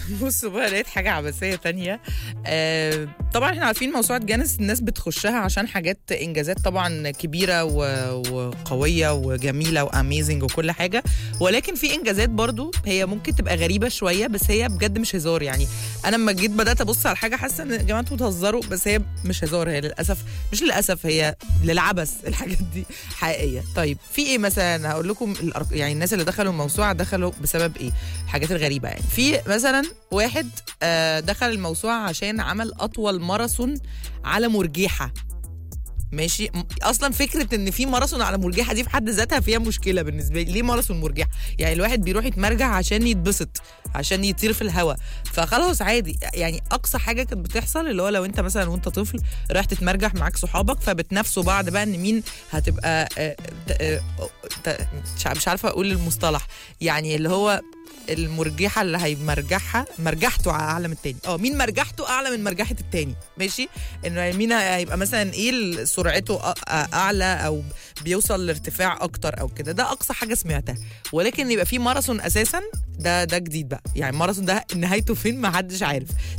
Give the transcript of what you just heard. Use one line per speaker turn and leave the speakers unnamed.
بصوا بقى لقيت حاجة عبثية تانية. طبعا احنا عارفين موسوعة جينيس الناس بتخشها عشان حاجات انجازات طبعا كبيرة وقوية وجميلة واميزنج وكل حاجة، ولكن في انجازات برضو هي ممكن تبقى غريبة شوية، بس هي بجد مش هزار. يعني انا لما جيت بدأت ابص على حاجة حاسة ان يا جماعة انتوا بتهزروا، بس هي مش هزار، هي للأسف مش للأسف، هي للعبث. الحاجات دي حقيقية. طيب في ايه مثلا؟ هقول لكم يعني الناس اللي دخلوا الموسوعة دخلوا بسبب ايه، الحاجات الغريبة. يعني في مثلا واحد دخل الموسوعة عشان عمل أطول ماراثون على مرجيحة. ماشي، اصلا فكره ان في ماراثون على مرجيحه دي في حد ذاتها فيها مشكله بالنسبه لي. ليه ماراثون مرجيحه؟ يعني الواحد بيروح يتمرجح عشان يتبسط، عشان يطير في الهواء، فخلاص عادي. يعني اقصى حاجه كانت بتحصل اللي هو لو انت مثلا وانت طفل رايح تتمرجح معاك صحابك، فبتنافسوا بعض بقى ان مين هتبقى مش عارفه اقول المصطلح، يعني اللي هو المرجحه اللي هيمرجحها مرجحته اعلى من التاني. مين مرجحته اعلى من مرجحه التاني. ماشي، انه مين هيبقى مثلا ايه سرعته اعلى او بيوصل لارتفاع اكتر او كده. ده اقصى حاجه سمعتها. ولكن يبقى في ماراثون اساسا، ده جديد بقى. يعني الماراثون ده نهايته فين ما حدش عارف.